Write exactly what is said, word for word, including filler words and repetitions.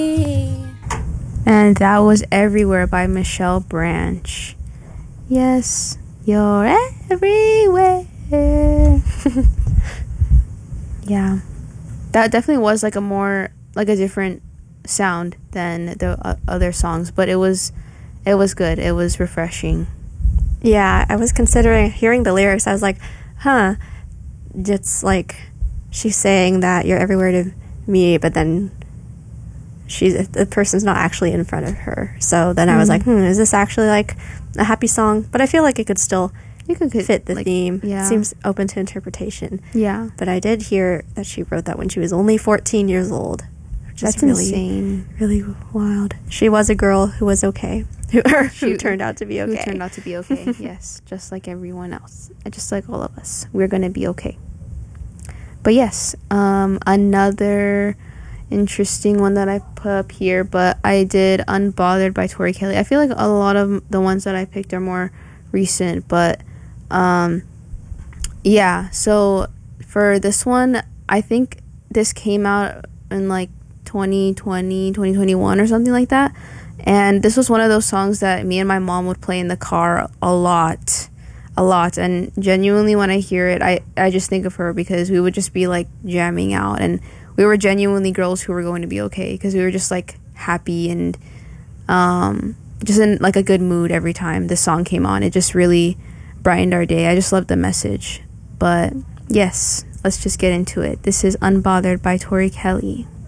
And that was Everywhere by Michelle Branch. Yes, you're everywhere. Yeah, that definitely was like a more like a different sound than the uh, other songs, but it was it was good. It was refreshing. Yeah, I was considering hearing the lyrics. I was like, huh, it's like she's saying that you're everywhere to me, but then she's the person's not actually in front of her. So then mm-hmm. I was like, hmm, is this actually like a happy song? But I feel like it could still you could fit the like, theme. Yeah. It seems open to interpretation. Yeah. But I did hear that she wrote that when she was only fourteen years old. Which That's is really, insane. Really wild. She was a girl who was okay. Who, who turned out to be okay. Who turned out to be okay, yes. Just like everyone else. Just like all of us. We're going to be okay. But yes, um, another interesting one that I put up here, but I did Unbothered by Tori Kelly. I feel like a lot of the ones that I picked are more recent, but um, yeah. So for this one, I think this came out in like twenty twenty, twenty twenty-one or something like that. And this was one of those songs that me and my mom would play in the car a lot, a lot. And genuinely, when I hear it, I, I just think of her because we would just be like jamming out. And we were genuinely girls who were going to be okay because we were just like happy and um, just in like a good mood every time this song came on. It just really brightened our day. I just loved the message. But yes, let's just get into it. This is Unbothered by Tori Kelly.